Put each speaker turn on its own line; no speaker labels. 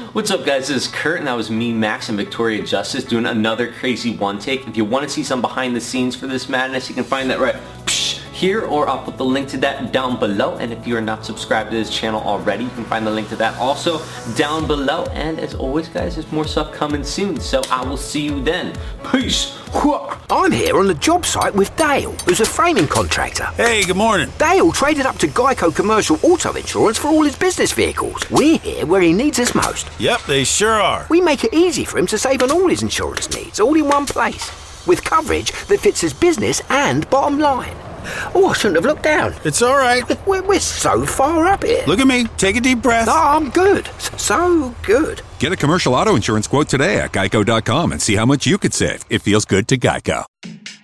What's up, guys? This is Kurt, and that was me, Max, and Victoria Justice doing another crazy one take. If you want to see some behind the scenes for this madness, you can find that right here, or I'll put the link to that down below. And if you're not subscribed to this channel already, you can find the link to that also down below. And as always, guys, there's more stuff coming soon, so I will see you then. Peace.
I'm here on the job site with Dale, who's a framing contractor.
Hey, good morning.
Dale traded up to Geico Commercial Auto Insurance for all his business vehicles. We're here where he needs us most.
Yep, they sure are.
We make it easy for him to save on all his insurance needs, all in one place, with coverage that fits his business and bottom line. Oh, I shouldn't have looked down.
It's all right.
We're so far up here.
Look at me. Take a deep breath.
No, I'm good. So good.
Get a commercial auto insurance quote today at geico.com and see how much you could save. It feels good to Geico.